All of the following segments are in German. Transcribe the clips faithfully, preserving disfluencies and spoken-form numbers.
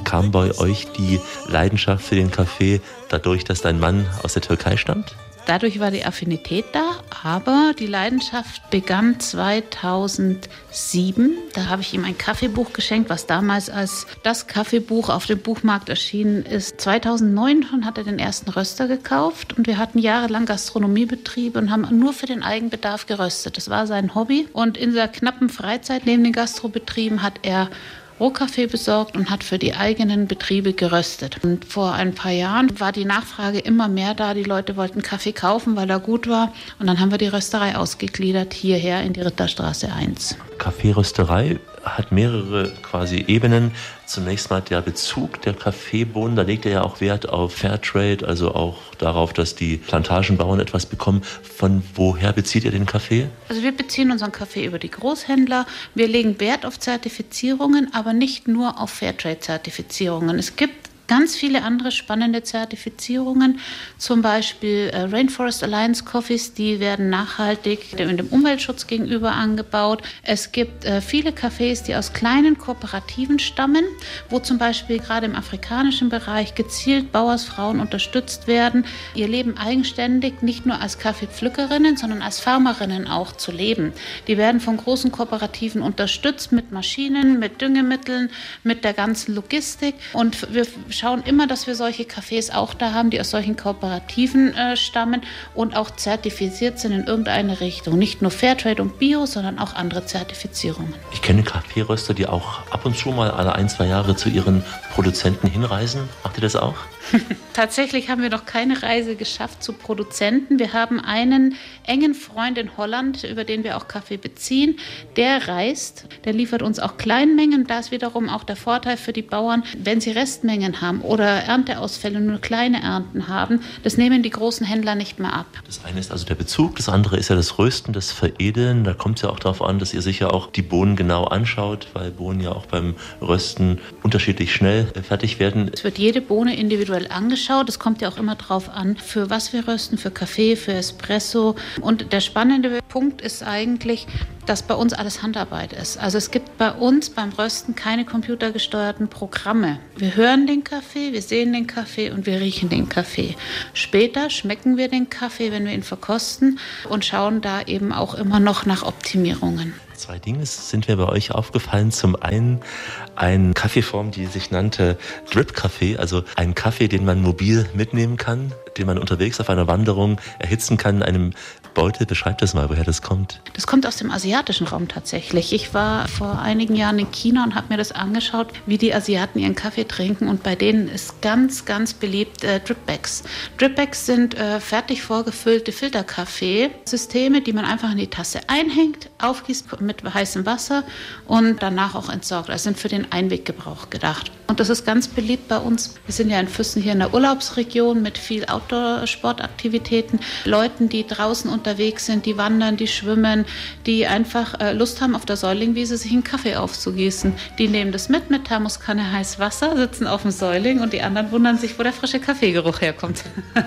Kam bei euch die Leidenschaft für den Kaffee dadurch, dass dein Mann aus der Türkei stammt? Dadurch war die Affinität da, aber die Leidenschaft begann zweitausendsieben. Da habe ich ihm ein Kaffeebuch geschenkt, was damals als das Kaffeebuch auf dem Buchmarkt erschienen ist. zweitausendneun hat er den ersten Röster gekauft und wir hatten jahrelang Gastronomiebetriebe und haben nur für den Eigenbedarf geröstet. Das war sein Hobby und in seiner knappen Freizeit neben den Gastrobetrieben hat er Rohkaffee besorgt und hat für die eigenen Betriebe geröstet. Und vor ein paar Jahren war die Nachfrage immer mehr da. Die Leute wollten Kaffee kaufen, weil er gut war. Und dann haben wir die Rösterei ausgegliedert hierher in die Ritterstraße eins. Kaffeerösterei hat mehrere quasi Ebenen. Zunächst mal der Bezug der Kaffeebohnen. Da legt er ja auch Wert auf Fairtrade, also auch darauf, dass die Plantagenbauern etwas bekommen. Von woher bezieht ihr den Kaffee? Also wir beziehen unseren Kaffee über die Großhändler. Wir legen Wert auf Zertifizierungen, aber nicht nur auf Fairtrade-Zertifizierungen. Es gibt ganz viele andere spannende Zertifizierungen, zum Beispiel äh, Rainforest Alliance Coffees, die werden nachhaltig dem, dem Umweltschutz gegenüber angebaut. Es gibt äh, viele Cafés, die aus kleinen Kooperativen stammen, wo zum Beispiel gerade im afrikanischen Bereich gezielt Bauersfrauen unterstützt werden, ihr Leben eigenständig, nicht nur als Kaffeepflückerinnen, sondern als Farmerinnen auch zu leben. Die werden von großen Kooperativen unterstützt mit Maschinen, mit Düngemitteln, mit der ganzen Logistik und wir schauen immer, dass wir solche Cafés auch da haben, die aus solchen Kooperativen äh, stammen und auch zertifiziert sind in irgendeine Richtung. Nicht nur Fairtrade und Bio, sondern auch andere Zertifizierungen. Ich kenne Kaffeeröster, die auch ab und zu mal alle ein, zwei Jahre zu ihren Produzenten hinreisen. Macht ihr das auch? Tatsächlich haben wir noch keine Reise geschafft zu Produzenten. Wir haben einen engen Freund in Holland, über den wir auch Kaffee beziehen. Der reist, der liefert uns auch Kleinmengen. Da ist wiederum auch der Vorteil für die Bauern, wenn sie Restmengen haben oder Ernteausfälle, nur kleine Ernten haben, das nehmen die großen Händler nicht mehr ab. Das eine ist also der Bezug, das andere ist ja das Rösten, das Veredeln. Da kommt es ja auch darauf an, dass ihr sicher auch die Bohnen genau anschaut, weil Bohnen ja auch beim Rösten unterschiedlich schnell fertig werden. Es wird jede Bohne individuell angeschaut. Es kommt ja auch immer drauf an, für was wir rösten, für Kaffee, für Espresso. Und der spannende Punkt ist eigentlich, dass bei uns alles Handarbeit ist. Also es gibt bei uns beim Rösten keine computergesteuerten Programme. Wir hören den Kaffee, wir sehen den Kaffee und wir riechen den Kaffee. Später schmecken wir den Kaffee, wenn wir ihn verkosten und schauen da eben auch immer noch nach Optimierungen. Zwei Dinge sind mir bei euch aufgefallen. Zum einen eine Kaffeeform, die sich nannte Drip-Kaffee, also ein Kaffee, den man mobil mitnehmen kann, den man unterwegs auf einer Wanderung erhitzen kann in einem Beutel. Beschreibt das mal, woher das kommt. Das kommt aus dem asiatischen Raum tatsächlich. Ich war vor einigen Jahren in China und habe mir das angeschaut, wie die Asiaten ihren Kaffee trinken und bei denen ist ganz, ganz beliebt äh, Dripbags. Dripbags sind äh, fertig vorgefüllte Filterkaffeesysteme, die man einfach in die Tasse einhängt, aufgießt mit heißem Wasser und danach auch entsorgt. Also sind für den Einweggebrauch gedacht. Und das ist ganz beliebt bei uns. Wir sind ja in Füssen hier in der Urlaubsregion mit viel Outdoor-Sportaktivitäten. Leuten, die draußen unterwegs sind, die wandern, die schwimmen, die einfach äh, Lust haben, auf der Säulingwiese sich einen Kaffee aufzugießen. Die nehmen das mit, mit Thermoskanne heiß Wasser, sitzen auf dem Säuling und die anderen wundern sich, wo der frische Kaffeegeruch herkommt.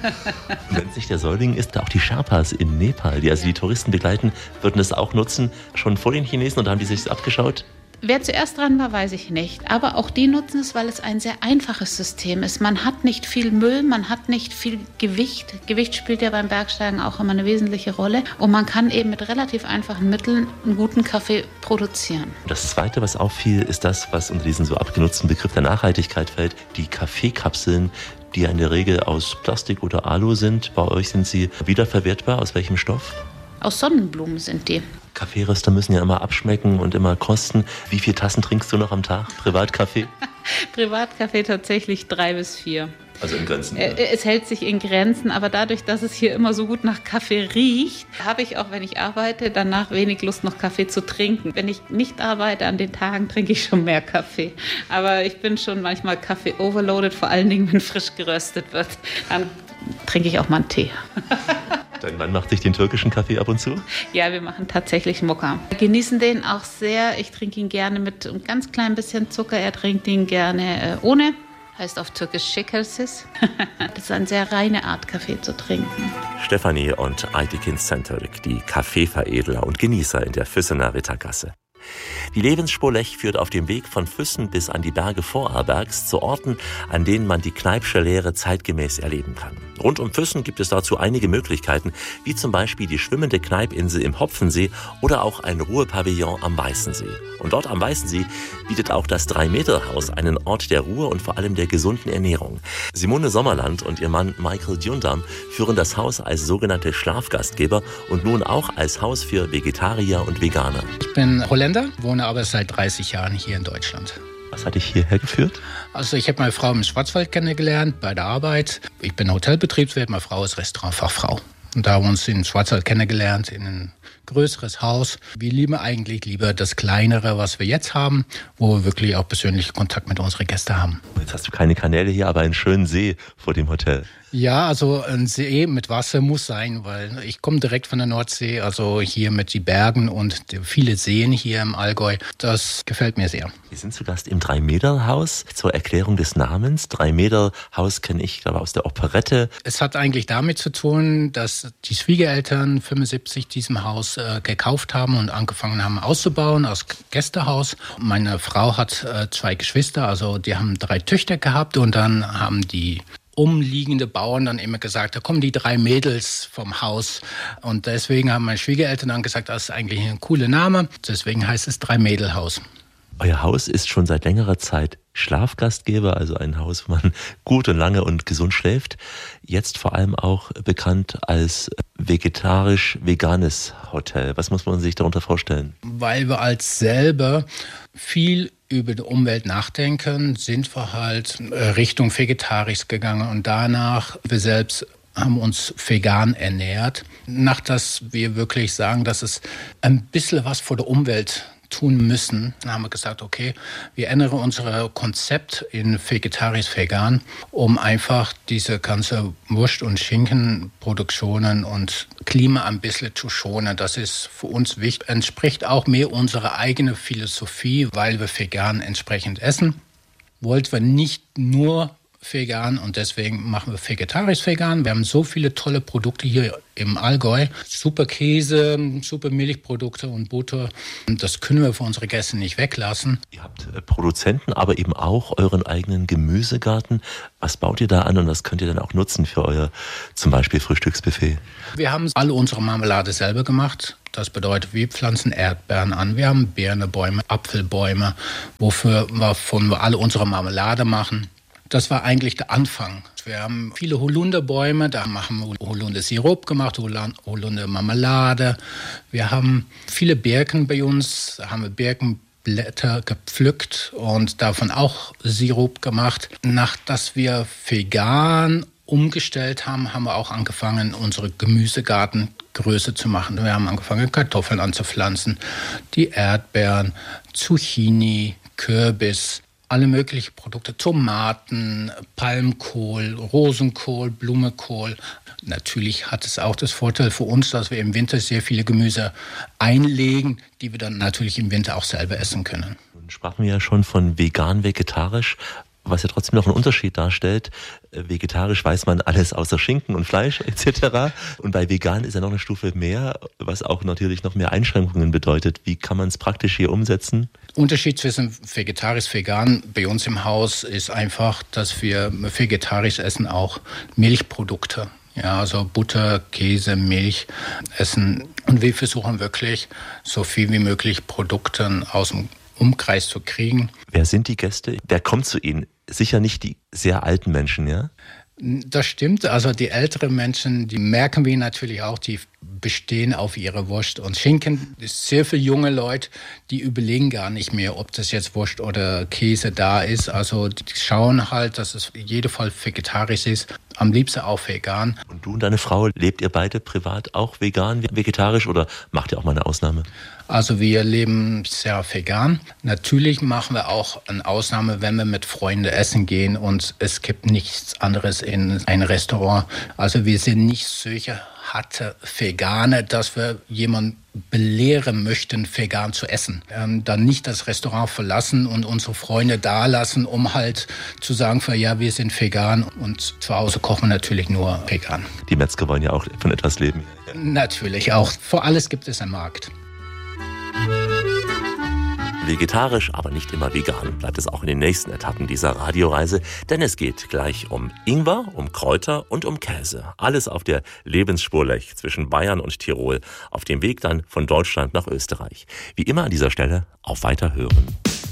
Wenn sich der Säuling ist, da auch die Sherpas in Nepal, die also die Touristen begleiten, würden das auch nutzen, schon vor den Chinesen oder haben die sich das abgeschaut? Wer zuerst dran war, weiß ich nicht. Aber auch die nutzen es, weil es ein sehr einfaches System ist. Man hat nicht viel Müll, man hat nicht viel Gewicht. Gewicht spielt ja beim Bergsteigen auch immer eine wesentliche Rolle. Und man kann eben mit relativ einfachen Mitteln einen guten Kaffee produzieren. Das Zweite, was auffiel, ist das, was unter diesen so abgenutzten Begriff der Nachhaltigkeit fällt. Die Kaffeekapseln, die ja in der Regel aus Plastik oder Alu sind. Bei euch sind sie wiederverwertbar. Aus welchem Stoff? Aus Sonnenblumen sind die. Kaffeeröster müssen ja immer abschmecken und immer kosten. Wie viele Tassen trinkst du noch am Tag? Privatkaffee? Privatkaffee tatsächlich drei bis vier. Also in Grenzen. Ja. Es hält sich in Grenzen, aber dadurch, dass es hier immer so gut nach Kaffee riecht, habe ich auch, wenn ich arbeite, danach wenig Lust, noch Kaffee zu trinken. Wenn ich nicht arbeite, an den Tagen trinke ich schon mehr Kaffee. Aber ich bin schon manchmal Kaffee overloaded, vor allen Dingen, wenn frisch geröstet wird. Dann trinke ich auch mal einen Tee. Dein Mann macht sich den türkischen Kaffee ab und zu? Ja, wir machen tatsächlich Mokka. Wir genießen den auch sehr. Ich trinke ihn gerne mit einem ganz klein bisschen Zucker. Er trinkt ihn gerne äh, ohne. Heißt auf Türkisch Şekersiz. Das ist eine sehr reine Art, Kaffee zu trinken. Stefanie und Aytekin Centerik, die Kaffeeveredler und Genießer in der Füssener Rittergasse. Die Lebensspur Lech führt auf dem Weg von Füssen bis an die Berge Vorarlbergs zu Orten, an denen man die Kneippsche Lehre zeitgemäß erleben kann. Rund um Füssen gibt es dazu einige Möglichkeiten, wie zum Beispiel die schwimmende Kneipinsel im Hopfensee oder auch ein Ruhepavillon am Weißensee. Und dort am Weißensee bietet auch das Drei-Meter-Haus einen Ort der Ruhe und vor allem der gesunden Ernährung. Simone Sommerland und ihr Mann Michael Djundam führen das Haus als sogenannte Schlafgastgeber und nun auch als Haus für Vegetarier und Veganer. Ich bin Holländer, wohne aber seit dreißig Jahren hier in Deutschland. Was hat dich hierher geführt? Also ich habe meine Frau im Schwarzwald kennengelernt bei der Arbeit. Ich bin Hotelbetriebswirt, meine Frau ist Restaurantfachfrau. Und da haben wir uns in Schwarzwald kennengelernt, in ein größeres Haus. Wir lieben eigentlich lieber das Kleinere, was wir jetzt haben, wo wir wirklich auch persönlichen Kontakt mit unseren Gästen haben. Jetzt hast du keine Kanäle hier, aber einen schönen See vor dem Hotel. Ja, also ein See mit Wasser muss sein, weil ich komme direkt von der Nordsee, also hier mit den Bergen und viele Seen hier im Allgäu. Das gefällt mir sehr. Wir sind zu Gast im Drei-Meter-Haus. Zur Erklärung des Namens. Drei-Meter-Haus kenne ich, glaube aus der Operette. Es hat eigentlich damit zu tun, dass die Schwiegereltern fünfundsiebzig diesem Haus äh, gekauft haben und angefangen haben auszubauen als Gästehaus. Meine Frau hat äh, zwei Geschwister, also die haben drei Töchter gehabt und dann haben die umliegende Bauern dann immer gesagt, da kommen die drei Mädels vom Haus. Und deswegen haben meine Schwiegereltern dann gesagt, das ist eigentlich ein cooler Name. Deswegen heißt es Drei-Mädel-Haus. Euer Haus ist schon seit längerer Zeit Schlafgastgeber, also ein Haus, wo man gut und lange und gesund schläft. Jetzt vor allem auch bekannt als vegetarisch-veganes Hotel. Was muss man sich darunter vorstellen? Weil wir als selber viel über die Umwelt nachdenken, sind wir halt Richtung vegetarisch gegangen und danach wir selbst haben uns vegan ernährt. Nach dass wir wirklich sagen, dass es ein bisschen was für die Umwelt tun müssen, dann haben wir gesagt, okay, wir ändern unser Konzept in vegetarisch-vegan, um einfach diese ganze Wurst- und Schinkenproduktionen und Klima ein bisschen zu schonen. Das ist für uns wichtig, entspricht auch mehr unserer eigenen Philosophie, weil wir vegan entsprechend essen. Wollten wir nicht nur vegan und deswegen machen wir vegetarisch-vegan. Wir haben so viele tolle Produkte hier im Allgäu. Super Käse, super Milchprodukte und Butter. Das können wir für unsere Gäste nicht weglassen. Ihr habt Produzenten, aber eben auch euren eigenen Gemüsegarten. Was baut ihr da an und was könnt ihr dann auch nutzen für euer zum Beispiel Frühstücksbuffet? Wir haben alle unsere Marmelade selber gemacht. Das bedeutet, wir pflanzen Erdbeeren an. Wir haben Birnebäume, Apfelbäume, wofür wir von wir alle unsere Marmelade machen. Das war eigentlich der Anfang. Wir haben viele Holunderbäume, da haben wir Holundersirup gemacht, Holundermarmelade. Wir haben viele Birken bei uns, da haben wir Birkenblätter gepflückt und davon auch Sirup gemacht. Nachdem wir vegan umgestellt haben, haben wir auch angefangen, unsere Gemüsegarten größer zu machen. Wir haben angefangen, Kartoffeln anzupflanzen, die Erdbeeren, Zucchini, Kürbis, alle möglichen Produkte, Tomaten, Palmkohl, Rosenkohl, Blumenkohl. Natürlich hat es auch das Vorteil für uns, dass wir im Winter sehr viele Gemüse einlegen, die wir dann natürlich im Winter auch selber essen können. Nun sprachen wir ja schon von vegan-vegetarisch, was ja trotzdem noch einen Unterschied darstellt. Vegetarisch weiß man alles außer Schinken und Fleisch et cetera. Und bei vegan ist ja noch eine Stufe mehr, was auch natürlich noch mehr Einschränkungen bedeutet. Wie kann man es praktisch hier umsetzen? Unterschied zwischen vegetarisch und vegan bei uns im Haus ist einfach, dass wir vegetarisch essen auch Milchprodukte. Ja, also Butter, Käse, Milch essen. Und wir versuchen wirklich, so viel wie möglich Produkte aus dem Umkreis zu kriegen. Wer sind die Gäste? Wer kommt zu Ihnen? Sicher nicht die sehr alten Menschen, ja? Das stimmt. Also die älteren Menschen, die merken wir natürlich auch, die bestehen auf ihre Wurst und Schinken. Es sind sehr viele junge Leute, die überlegen gar nicht mehr, ob das jetzt Wurst oder Käse da ist. Also die schauen halt, dass es in jedem Fall vegetarisch ist. Am liebsten auch vegan. Und du und deine Frau, lebt ihr beide privat auch vegan, vegetarisch oder macht ihr auch mal eine Ausnahme? Also wir leben sehr vegan. Natürlich machen wir auch eine Ausnahme, wenn wir mit Freunden essen gehen und es gibt nichts anderes in ein Restaurant. Also wir sind nicht solche harte Veganer, dass wir jemanden belehren möchten, vegan zu essen. Ähm, dann nicht das Restaurant verlassen und unsere Freunde da lassen, um halt zu sagen, für, ja, wir sind vegan und zu Hause kochen wir natürlich nur vegan. Die Metzger wollen ja auch von etwas leben. Natürlich auch. Für alles gibt es einen Markt. vegetarisch, aber nicht immer vegan. Bleibt es auch in den nächsten Etappen dieser Radioreise, denn es geht gleich um Ingwer, um Kräuter und um Käse. Alles auf der Lebensspurlech zwischen Bayern und Tirol, auf dem Weg dann von Deutschland nach Österreich. Wie immer an dieser Stelle auf Weiterhören.